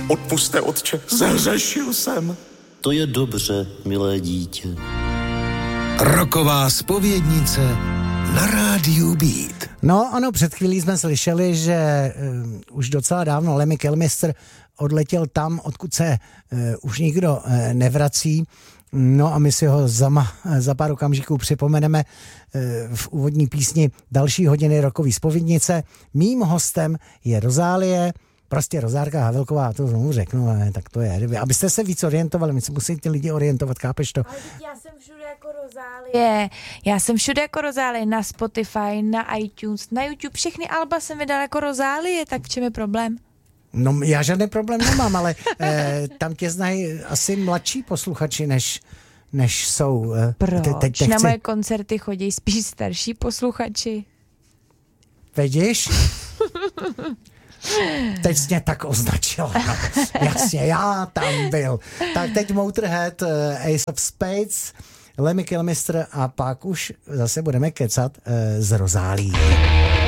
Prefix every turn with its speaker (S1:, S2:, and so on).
S1: Odpuste, otče, zahřešil jsem.
S2: To je dobře, milé dítě.
S3: Roková zpovědnice na rádiu Beat.
S4: No ano, před chvílí jsme slyšeli, že už docela dávno Lemmy Kilmister odletěl tam, odkud se už nikdo nevrací. No a my si ho za pár okamžiků připomeneme v úvodní písni další hodiny rokový zpovědnice. Mým hostem je Rozálie, prostě Rozárka Havelková, to znovu řeknu, ale tak to je. Abyste se víc orientovali, my se musí ty lidi orientovat, chápeš to?
S5: Ale já jsem všude jako Rozálie. Já jsem všude jako Rozálie, na Spotify, na iTunes, na YouTube, všechny alba jsem vydala jako Rozálie, tak v čem je problém?
S4: No já žádný problém nemám, ale tam tě znají asi mladší posluchači, než jsou.
S5: Proč? Na moje koncerty chodí spíš starší posluchači.
S4: Vidíš? Teď jsi mě tak označila. No. Jasně, já tam byl. Tak teď Motorhead, Ace of Spades, Lemmy Kilmister a pak už zase budeme kecat z Rozálie.